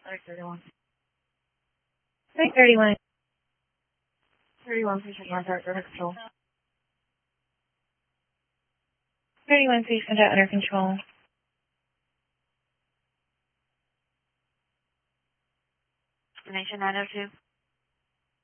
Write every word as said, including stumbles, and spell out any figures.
Sorry, thirty-one. Site thirty-one. thirty-one, please contact under control. thirty-one, please contact under control. Destination nine oh two.